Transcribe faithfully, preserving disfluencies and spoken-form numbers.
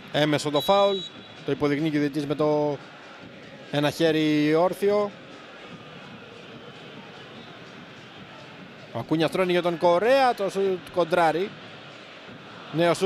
Έμεσο το φάουλ. Το υποδεικνύει και ο διαιτητής με το ένα χέρι όρθιο. Ο Ακούνιας τρώνει για τον Κορέα. Το σουτ κοντράρι. Νέο σουτ